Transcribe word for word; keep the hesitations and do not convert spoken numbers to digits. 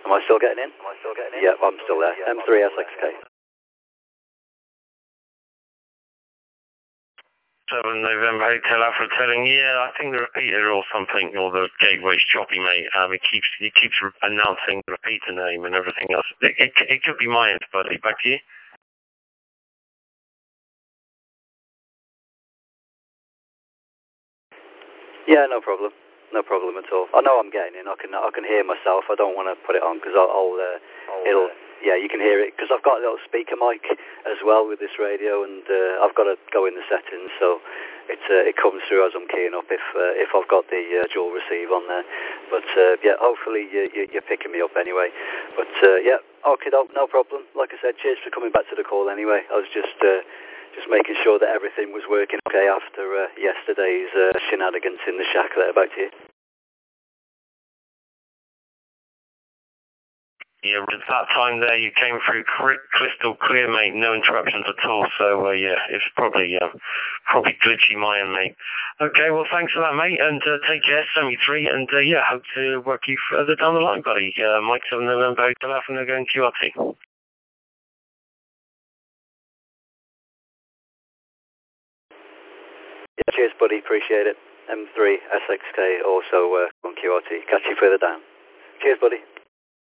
Am I still getting in? Am I still getting in? Yeah, I'm still there. M three S X K. seven November Hotel Alpha telling, yeah, I think the repeater or something, or the gateway's choppy, mate. Um, it keeps it keeps announcing the repeater name and everything else. It, it, it could be my end, buddy. Back to you. Yeah, no problem. No problem at all. I know I'm getting in. I can I can hear myself. I don't want to put it on because I'll, I'll uh, it'll yeah you can hear it because I've got a little speaker mic as well with this radio, and uh, I've got to go in the settings so it uh, it comes through as I'm keying up if uh, if I've got the uh, dual receive on there. But uh, yeah, hopefully you, you, you're picking me up anyway. But uh, yeah, okay, no, no problem. Like I said, cheers for coming back to the call anyway. I was just. Uh, Just making sure that everything was working okay after uh, yesterday's uh, shenanigans in the shack there. Back to you. Yeah, with that time there, you came through crystal clear, mate. No interruptions at all. So uh, yeah, it's probably uh, probably glitchy my end, mate. Okay, well thanks for that, mate, and uh, take care, seventy-three, and uh, yeah, hope to work you further down the line, buddy. Uh, Mike seven November Hotel Alpha November going Q R T. Yeah, cheers, buddy. Appreciate it. M three S X K also uh, on Q R T. Catch you further down. Cheers, buddy.